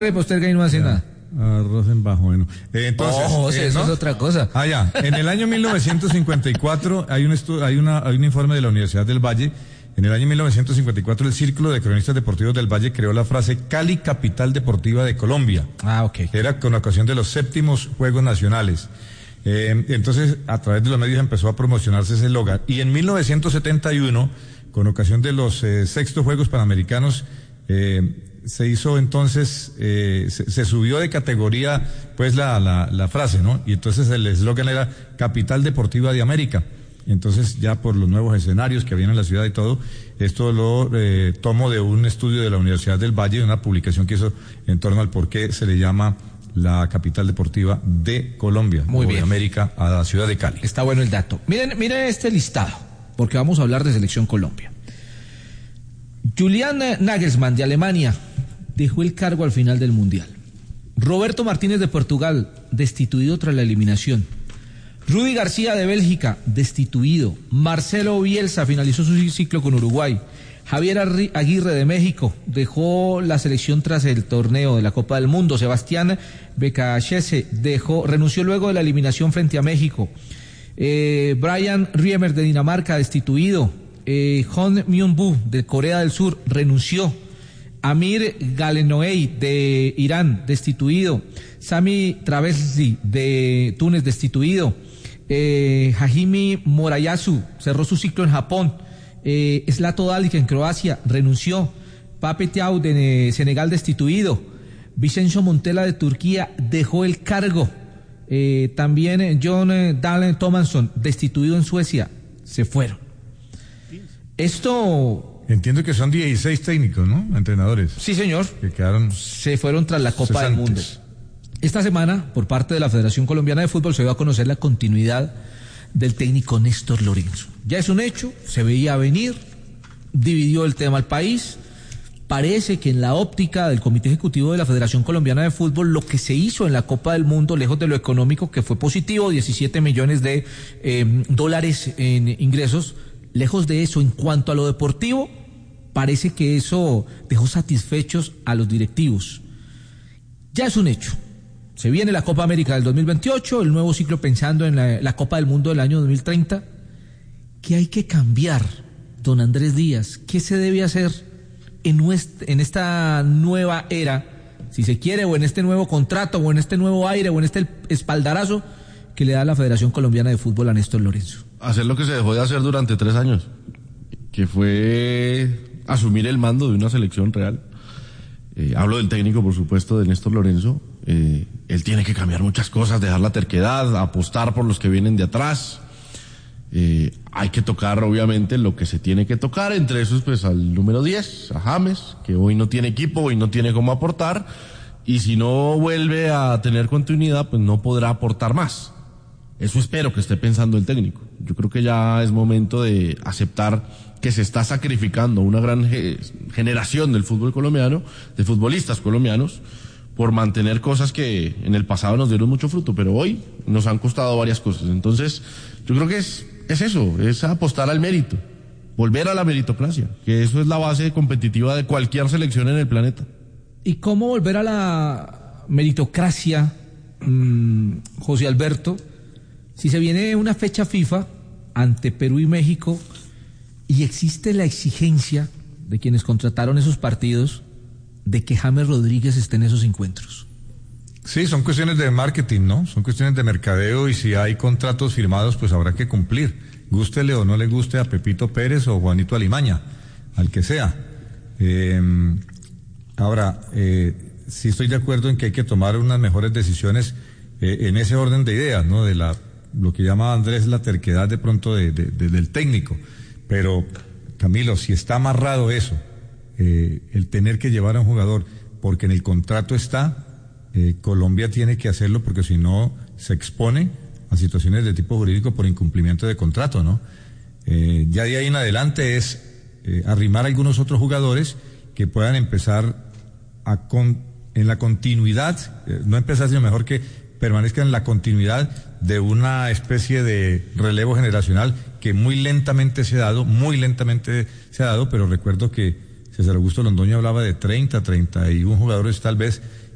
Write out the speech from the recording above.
posterga y no hace nada. Arroz en bajo, bueno. Entonces, eso ¿no? es otra cosa. Ya. En el año 1954 hay un informe de la Universidad del Valle. En el año 1954 el Círculo de Cronistas Deportivos del Valle creó la frase Cali, capital deportiva de Colombia. Ok. Era con ocasión de los 7º Juegos Nacionales. Entonces, a través de los medios empezó a promocionarse ese eslogan. Y en 1971, con ocasión de los 6º Juegos Panamericanos, se hizo entonces, se subió de categoría, pues la frase, ¿no? Y entonces el eslogan era Capital Deportiva de América. Entonces, ya por los nuevos escenarios que habían en la ciudad y todo, esto lo tomo de un estudio de la Universidad del Valle, de una publicación que hizo en torno al por qué se le llama la capital deportiva de Colombia, muy bien, de América, a la ciudad de Cali. Está bueno el dato. Miren este listado, porque vamos a hablar de Selección Colombia. Julian Nagelsmann de Alemania dejó el cargo al final del Mundial. Roberto Martínez de Portugal, destituido tras la eliminación. Rudy García de Bélgica, destituido. Marcelo Bielsa finalizó su ciclo con Uruguay. Javier Aguirre de México dejó la selección tras el torneo de la Copa del Mundo. Sebastián Becachese renunció luego de la eliminación frente a México. Brian Riemer de Dinamarca, destituido. Hon Myung-boo de Corea del Sur renunció. Amir Galenoei de Irán, destituido. Sami Travesli de Túnez, destituido. Hajimi Morayasu cerró su ciclo en Japón. Zlato Dalic en Croacia renunció. Pape Thiaw de Senegal, destituido. Vicenzo Montella de Turquía dejó el cargo. También John Dalen Thomason, destituido en Suecia, se fueron. Esto... Entiendo que son 16 técnicos, ¿no? Entrenadores. Sí, señor. Que quedaron... Se fueron tras la Copa cesantes. del Mundo. Esta semana, por parte de la Federación Colombiana de Fútbol, se dio a conocer la continuidad del técnico Néstor Lorenzo. Ya es un hecho, se veía venir, dividió el tema al país. Parece que en la óptica del Comité Ejecutivo de la Federación Colombiana de Fútbol, lo que se hizo en la Copa del Mundo, lejos de lo económico, que fue positivo, 17 millones de dólares en ingresos, lejos de eso, en cuanto a lo deportivo, parece que eso dejó satisfechos a los directivos. Ya es un hecho. Se viene la Copa América del 2028, el nuevo ciclo pensando en la Copa del Mundo del año 2030. ¿Qué hay que cambiar, don Andrés Díaz? ¿Qué se debe hacer en esta nueva era, si se quiere, o en este nuevo contrato, o en este nuevo aire, o en este espaldarazo que le da la Federación Colombiana de Fútbol a Néstor Lorenzo? Hacer lo que se dejó de hacer durante 3 años, que fue asumir el mando de una selección real. Hablo del técnico, por supuesto, de Néstor Lorenzo. Él tiene que cambiar muchas cosas, dejar la terquedad, apostar por los que vienen de atrás. Hay que tocar, obviamente, lo que se tiene que tocar, entre esos, pues, al número 10, a James, que hoy no tiene equipo, hoy no tiene cómo aportar, y si no vuelve a tener continuidad, pues no podrá aportar más. Eso espero que esté pensando el técnico. Yo creo que ya es momento de aceptar que se está sacrificando una gran generación del fútbol colombiano, de futbolistas colombianos, por mantener cosas que en el pasado nos dieron mucho fruto, pero hoy nos han costado varias cosas. Entonces, yo creo que es eso, es apostar al mérito, volver a la meritocracia, que eso es la base competitiva de cualquier selección en el planeta. ¿Y cómo volver a la meritocracia, José Alberto, si se viene una fecha FIFA ante Perú y México y existe la exigencia de quienes contrataron esos partidos de que James Rodríguez esté en esos encuentros? Sí, son cuestiones de marketing, ¿no? Son cuestiones de mercadeo, y si hay contratos firmados, pues habrá que cumplir. Gústele o no le guste a Pepito Pérez o Juanito Alimaña, al que sea. Ahora, sí estoy de acuerdo en que hay que tomar unas mejores decisiones en ese orden de ideas, ¿no? De lo que llama Andrés la terquedad de pronto del técnico. Pero, Camilo, si está amarrado eso, el tener que llevar a un jugador, porque en el contrato está, Colombia tiene que hacerlo, porque si no se expone a situaciones de tipo jurídico por incumplimiento de contrato, ¿no? Ya de ahí en adelante es arrimar a algunos otros jugadores que puedan empezar en la continuidad, no empezar, sino mejor que permanezcan en la continuidad de una especie de relevo generacional que muy lentamente se ha dado, pero recuerdo que César Augusto Londoño hablaba de 31 jugadores tal vez